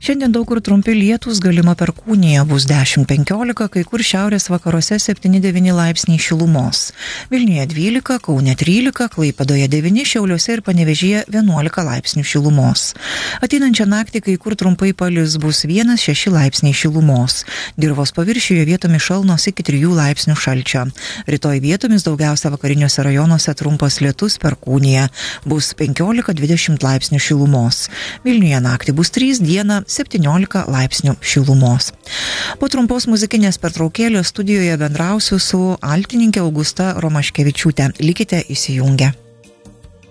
Šiandien daug kur trumpi lietūs, galima perkūnija, bus 10-15, kai kur šiaurės vakaruose 7-9 laipsniai šilumos. Vilniuje 12, Kaune 13, Klaipėdoje 9, Šiauliuose ir Panevėžyje 11 laipsnių šilumos. Ateinančią naktį kai kur trumpai palis, bus 1-6 laipsniai šilumos. Dirvos paviršiuje vietomis šalnos iki 3 laipsnių šalčio. Rytoj vietomis daugiausia vakariniuose rajonuose trumpas lietus, perkūnija, bus 15-20 laipsnių šilumos. Vilniuje naktį bus 3, dieną 17 laipsnių šilumos. Po trumpos muzikinės pertraukėlės studijoje bendrausiu su altininkė Augusta Romaškevičiūtė. Likite įsijungę.